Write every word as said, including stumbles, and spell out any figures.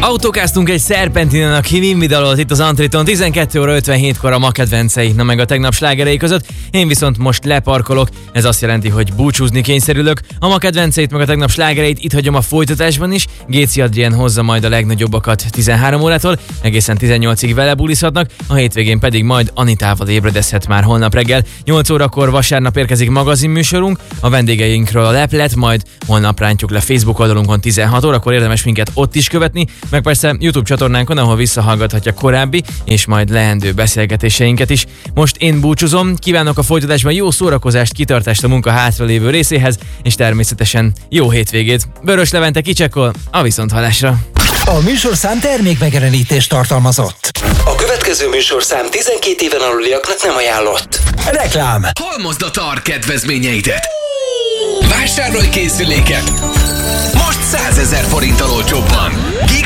Autókáztunk egy szerpentinen a Kivinvi dalolt itt az Antriton tizenkét óra ötvenhétkor a ma kedvencei, na meg a tegnap slágerei között. Én viszont most leparkolok, ez azt jelenti, hogy búcsúzni kényszerülök. A ma kedvenceit meg a tegnap slágereit itt hagyom a folytatásban is. Géci Adrien hozza majd a legnagyobbakat tizenhárom órától, egészen tizennyolcig vele bulizhatnak, a hétvégén pedig majd Anitával ébredezhet már holnap reggel. nyolc órakor vasárnap érkezik magazinműsorunk, a vendégeinkről a leplet, majd holnap rántjuk le Facebook oldalunkon tizenhat órakor, érdemes minket ott is követni, meg persze YouTube csatornánkon, ahol visszahallgathatja korábbi és majd leendő beszélgetéseinket is. Most én búcsúzom, kívánok a folytatásban jó szórakozást, kitartást a munka hátralévő részéhez, és természetesen jó hétvégét. Vörös Levente kicsekol, a viszonthallásra. A műsorszám termékmegjelenítést tartalmazott. A következő műsorszám tizenkét éven aluliaknak nem ajánlott. Reklám. Halmozd a tar kedvezményeidet. Vásárolj készüléket. Most százezer forinttal olcsóbban.